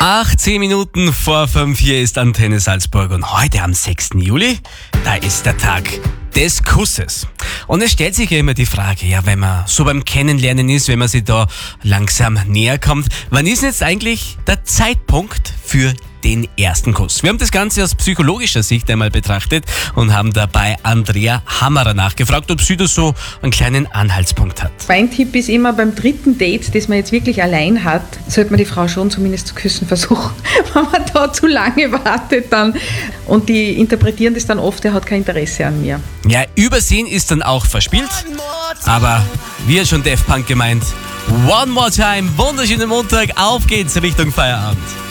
18 Minuten vor 5 hier ist Antenne Salzburg und heute am 6. Juli, da ist der Tag des Kusses. Und es stellt sich ja immer die Frage, ja, wenn man so beim Kennenlernen ist, wenn man sich da langsam näher kommt, wann ist jetzt eigentlich der Zeitpunkt für den ersten Kuss? Wir haben das Ganze aus psychologischer Sicht einmal betrachtet und haben dabei Andrea Hammerer nachgefragt, ob sie da so einen kleinen Anhaltspunkt hat. Mein Tipp ist immer, beim dritten Date, das man jetzt wirklich allein hat, sollte man die Frau schon zumindest zu küssen versuchen. Wenn man da zu lange wartet dann und die interpretieren das dann oft, er hat kein Interesse an mir. Ja, Übersehen ist dann auch verspielt, aber wie hat schon Daft Punk gemeint, one more time, wunderschönen Montag, auf geht's Richtung Feierabend.